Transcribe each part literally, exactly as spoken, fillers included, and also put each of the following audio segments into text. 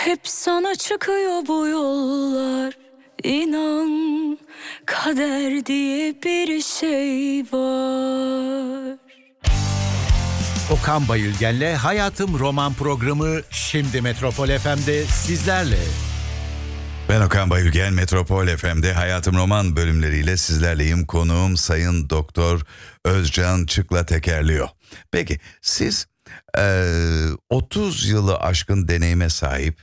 Hep sana çıkıyor bu yollar. İnan kader diye bir şey var. Okan Bayülgen'le Hayatım Roman programı şimdi Metropol F M'de sizlerle. Ben Okan Bayülgen, Metropol F M'de Hayatım Roman bölümleriyle sizlerleyim. Konuğum Sayın Doktor Özcan Çıkla Tekerliyor. Peki siz e, otuz yılı aşkın deneyime sahip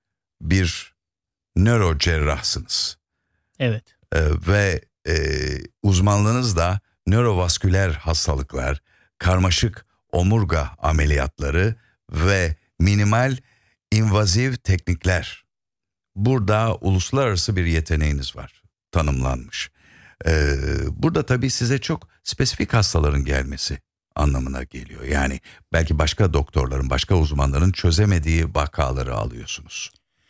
bir nörocerrahsınız. Evet. E, ve e, uzmanlığınız da nörovasküler hastalıklar, karmaşık omurga ameliyatları ve minimal invaziv teknikler. Burada uluslararası bir yeteneğiniz var, tanımlanmış. Ee, burada tabii size çok spesifik hastaların gelmesi anlamına geliyor. Yani belki başka doktorların, başka uzmanların çözemediği vakaları alıyorsunuz.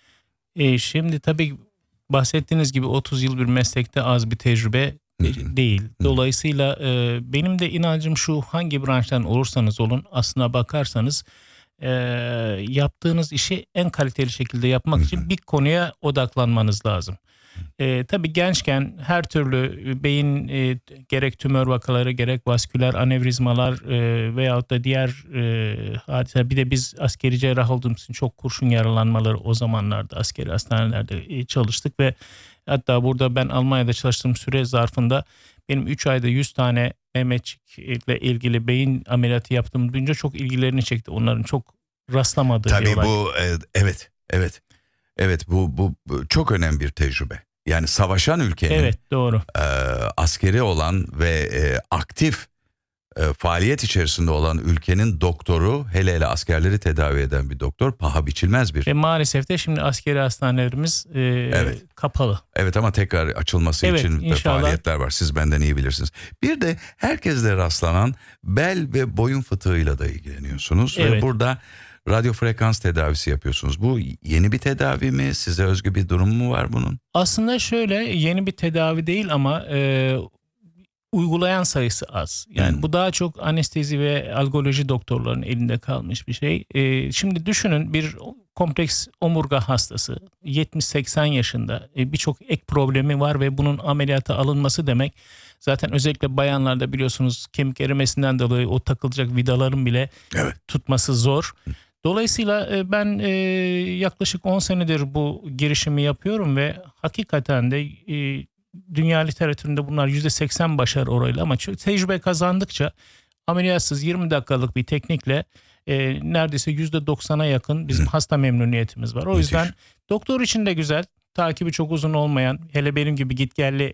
E, şimdi tabii bahsettiğiniz gibi otuz yıl bir meslekte az bir tecrübe Hı-hı. değil. Dolayısıyla e, benim de inancım şu: hangi branştan olursanız olun, aslına bakarsanız e, yaptığınız işi en kaliteli şekilde yapmak Hı-hı. için bir konuya odaklanmanız lazım. E, tabii gençken her türlü beyin e, gerek tümör vakaları, gerek vasküler anevrizmalar e, veyahut da diğer e, hadise, bir de biz askeri cerrah olduğumuz için çok kurşun yaralanmaları o zamanlarda askeri hastanelerde e, çalıştık ve hatta burada ben Almanya'da çalıştığım süre zarfında benim üç ayda yüz tane Mehmetçik'le ilgili beyin ameliyatı yaptığım duyunca çok ilgilerini çekti. Onların çok rastlamadığı Tabii bir olay. bu e, evet evet evet bu, bu bu çok önemli bir tecrübe. Yani savaşan ülkenin evet, doğru. E, askeri olan ve e, aktif e, faaliyet içerisinde olan ülkenin doktoru, hele hele askerleri tedavi eden bir doktor, paha biçilmez bir. Ve maalesef de şimdi askeri hastanelerimiz e, evet. kapalı. Evet, ama tekrar açılması evet, için inşallah. Faaliyetler var. Siz benden iyi bilirsiniz. Bir de herkesle rastlanan bel ve boyun fıtığıyla da ilgileniyorsunuz. Evet. Ve burada radyo frekans tedavisi yapıyorsunuz. Bu yeni bir tedavi mi? Size özgü bir durum mu var bunun? Aslında şöyle, yeni bir tedavi değil ama e, uygulayan sayısı az. Yani hmm. bu daha çok anestezi ve algoloji doktorlarının elinde kalmış bir şey. E, şimdi düşünün, bir kompleks omurga hastası yetmiş seksen yaşında, e, birçok ek problemi var ve bunun ameliyata alınması demek, zaten özellikle bayanlarda biliyorsunuz kemik erimesinden dolayı o takılacak vidaların bile evet. tutması zor. Dolayısıyla ben yaklaşık on senedir bu girişimi yapıyorum ve hakikaten de dünya literatüründe bunlar yüzde seksen başarı oranıyla, ama tecrübe kazandıkça ameliyatsız yirmi dakikalık bir teknikle neredeyse yüzde doksana yakın bizim hasta memnuniyetimiz var. O Müthiş. yüzden doktor için de güzel, takibi çok uzun olmayan, hele benim gibi gitgelli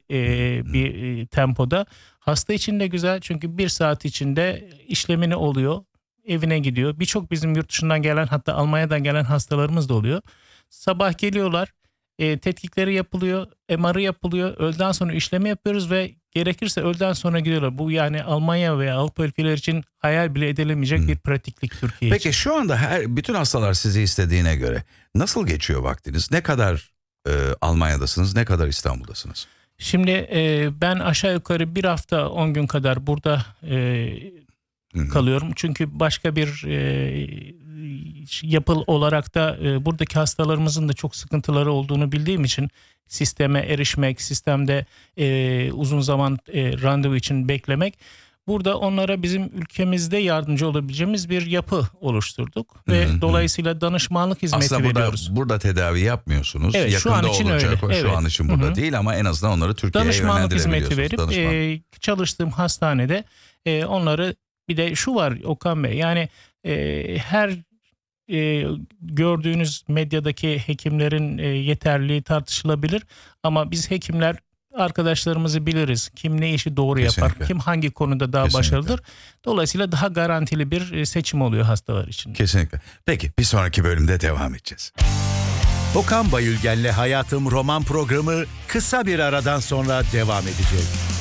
bir tempoda, hasta için de güzel çünkü bir saat içinde işlemini oluyor. Evine gidiyor. Birçok bizim yurt dışından gelen, hatta Almanya'dan gelen hastalarımız da oluyor. Sabah geliyorlar, e, tetkikleri yapılıyor, M R'ı yapılıyor, öğleden sonra işlemi yapıyoruz ve gerekirse öğleden sonra gidiyorlar. Bu yani Almanya veya Avrupa ülkeleri için hayal bile edilemeyecek hmm. bir pratiklik Türkiye Peki, için. Peki şu anda her bütün hastalar sizi istediğine göre nasıl geçiyor vaktiniz? Ne kadar e, Almanya'dasınız, ne kadar İstanbul'dasınız? Şimdi e, ben aşağı yukarı bir hafta on gün kadar burada e, kalıyorum. Çünkü başka bir e, yapıl olarak da e, buradaki hastalarımızın da çok sıkıntıları olduğunu bildiğim için sisteme erişmek, sistemde e, uzun zaman e, randevu için beklemek, burada onlara bizim ülkemizde yardımcı olabileceğimiz bir yapı oluşturduk. Hı-hı. Ve dolayısıyla danışmanlık hizmeti Aslında burada, veriyoruz. burada tedavi yapmıyorsunuz. Evet, yakında şu an için olacak. öyle. Şu evet. an için burada Hı-hı. değil ama en azından onları Türkiye'ye danışmanlık yönlendirebiliyorsunuz. Danışmanlık hizmeti verip e, çalıştığım hastanede e, onları. Bir de şu var Okan Bey, yani e, her e, gördüğünüz medyadaki hekimlerin e, yeterliliği tartışılabilir. Ama biz hekimler arkadaşlarımızı biliriz. Kim ne işi doğru Kesinlikle. yapar, kim hangi konuda daha Kesinlikle. başarılıdır. Dolayısıyla daha garantili bir seçim oluyor hastalar için. Kesinlikle. Peki, bir sonraki bölümde devam edeceğiz. Okan Bayülgen'le Hayatım Roman programı kısa bir aradan sonra devam edecek.